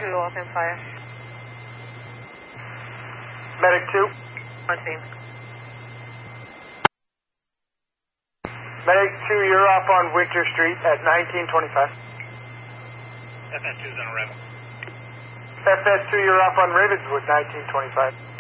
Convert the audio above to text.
2 off in fire. Medic 2. On scene. Medic 2, you're off on Winter Street at 1925. FS2's on arrival. FS2, you're off on Ravenswood, 1925.